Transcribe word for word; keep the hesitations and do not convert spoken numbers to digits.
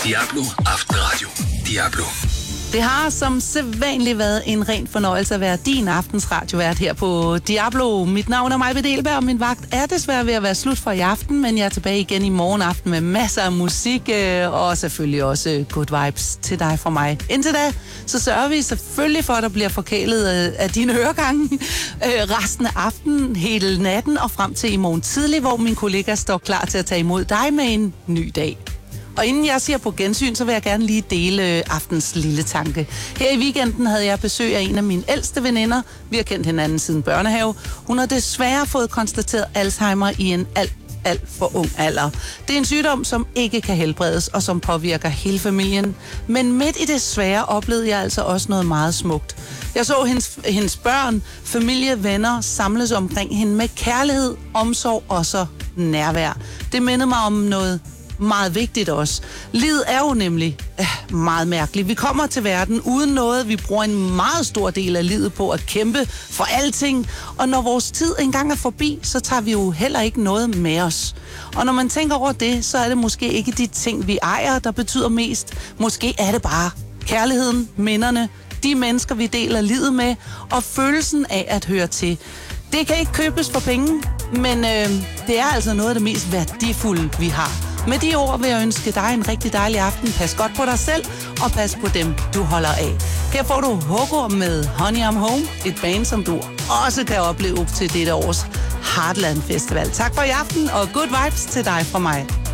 Diablo Aftenradio. Diablo. Det har som sædvanligt været en ren fornøjelse at være din aftensradiovært her på Diablo. Mit navn er Maj-Britt Egelberg, og min vagt er desværre ved at være slut for i aften, men jeg er tilbage igen i morgen aften med masser af musik, og selvfølgelig også good vibes til dig fra mig. Indtil da, så sørger vi selvfølgelig for, at der bliver forkælet af dine høregange resten af aftenen, hele natten og frem til i morgen tidlig, hvor min kollega står klar til at tage imod dig med en ny dag. Og inden jeg siger på gensyn, så vil jeg gerne lige dele aftens lille tanke. Her i weekenden havde jeg besøg af en af mine ældste veninder. Vi har kendt hinanden siden børnehave. Hun har desværre fået konstateret Alzheimer i en alt, alt for ung alder. Det er en sygdom, som ikke kan helbredes, og som påvirker hele familien. Men midt i det svære oplevede jeg altså også noget meget smukt. Jeg så hendes, hendes børn, familie, venner samles omkring hende med kærlighed, omsorg og så nærvær. Det mindede mig om noget meget vigtigt også. Livet er jo nemlig øh, meget mærkeligt. Vi kommer til verden uden noget. Vi bruger en meget stor del af livet på at kæmpe for alting. Og når vores tid engang er forbi, så tager vi jo heller ikke noget med os. Og når man tænker over det, så er det måske ikke de ting, vi ejer, der betyder mest. Måske er det bare kærligheden, minderne, de mennesker, vi deler livet med, og følelsen af at høre til. Det kan ikke købes for penge, men øh, det er altså noget af det mest værdifulde, vi har. Med de ord vil jeg ønske dig en rigtig dejlig aften. Pas godt på dig selv, og pas på dem, du holder af. Her får du Hugo med Honey I'm Home, et band, som du også kan opleve til dette års Heartland Festival. Tak for i aften, og good vibes til dig fra mig.